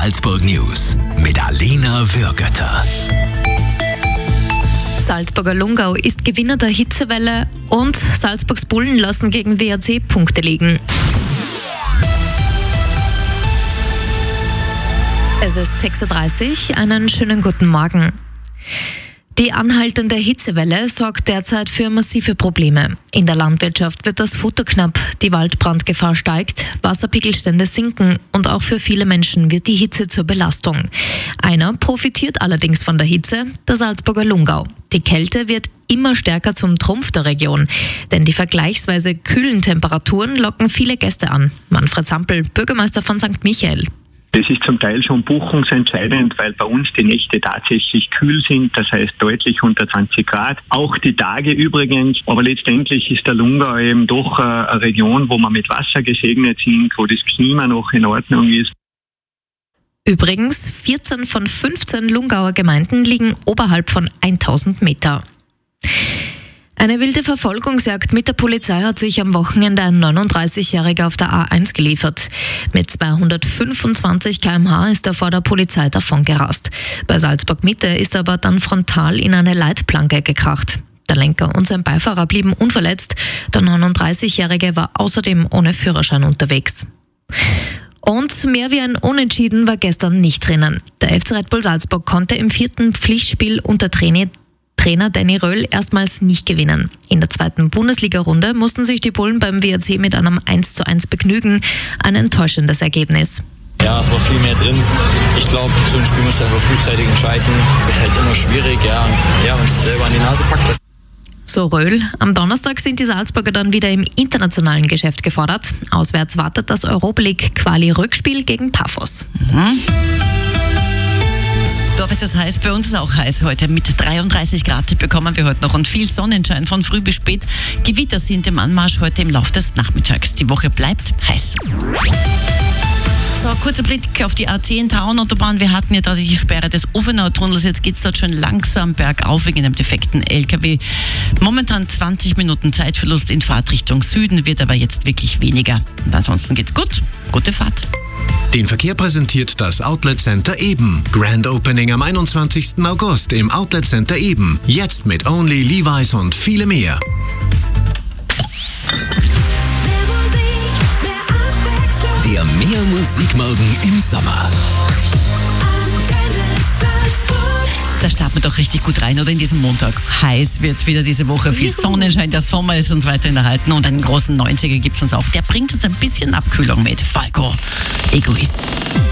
Salzburg News mit Alina Würgötter. Salzburger Lungau ist Gewinner der Hitzewelle und Salzburgs Bullen lassen gegen WAC Punkte liegen. Es ist 6:30 Uhr, einen schönen guten Morgen. Die anhaltende Hitzewelle sorgt derzeit für massive Probleme. In der Landwirtschaft wird das Futter knapp, die Waldbrandgefahr steigt, Wasserpegelstände sinken und auch für viele Menschen wird die Hitze zur Belastung. Einer profitiert allerdings von der Hitze, der Salzburger Lungau. Die Kälte wird immer stärker zum Trumpf der Region, denn die vergleichsweise kühlen Temperaturen locken viele Gäste an. Manfred Sampel, Bürgermeister von St. Michael. Das ist zum Teil schon buchungsentscheidend, weil bei uns die Nächte tatsächlich kühl sind, das heißt deutlich unter 20 Grad. Auch die Tage übrigens, aber letztendlich ist der Lungau eben doch eine Region, wo wir mit Wasser gesegnet sind, wo das Klima noch in Ordnung ist. Übrigens, 14 von 15 Lungauer Gemeinden liegen oberhalb von 1000 Meter. Eine wilde Verfolgungsjagd mit der Polizei hat sich am Wochenende ein 39-Jähriger auf der A1 geliefert. Mit 225 km/h ist er vor der Polizei davongerast. Bei Salzburg Mitte ist er aber dann frontal in eine Leitplanke gekracht. Der Lenker und sein Beifahrer blieben unverletzt. Der 39-Jährige war außerdem ohne Führerschein unterwegs. Und mehr wie ein Unentschieden war gestern nicht drinnen. Der FC Red Bull Salzburg konnte im 4. Pflichtspiel unter Trainer Danny Röhl erstmals nicht gewinnen. In der 2. Bundesliga-Runde mussten sich die Bullen beim WAC mit einem 1:1 begnügen. Ein enttäuschendes Ergebnis. Ja, es war viel mehr drin. Ich glaube, so ein Spiel muss man einfach frühzeitig entscheiden. Wird halt immer schwierig, und uns selber an die Nase packt. So Röhl. Am Donnerstag sind die Salzburger dann wieder im internationalen Geschäft gefordert. Auswärts wartet das Europa League Quali-Rückspiel gegen Paphos. Dorf ist es heiß, bei uns ist es auch heiß heute. Mit 33 Grad bekommen wir heute noch und viel Sonnenschein von früh bis spät. Gewitter sind im Anmarsch heute im Laufe des Nachmittags. Die Woche bleibt heiß. So, kurzer Blick auf die A10 Tauern-Autobahn. Wir hatten ja da die Sperre des Uffenau-Tunnels. Jetzt geht es dort schon langsam bergauf wegen einem defekten LKW. Momentan 20 Minuten Zeitverlust in Fahrtrichtung Süden, wird aber jetzt wirklich weniger. Und ansonsten geht's gut. Gute Fahrt. Den Verkehr präsentiert das Outlet Center Eben. Grand Opening am 21. August im Outlet Center Eben. Jetzt mit Only, Levi's und viele mehr. Der Mehr Musikmorgen im Sommer. Da starten wir doch richtig gut rein, oder in diesem Montag. Heiß wird wieder diese Woche, viel Sonnenschein, der Sommer ist uns weiterhin erhalten und einen großen 90er gibt es uns auch. Der bringt uns ein bisschen Abkühlung mit. Falco, Egoist.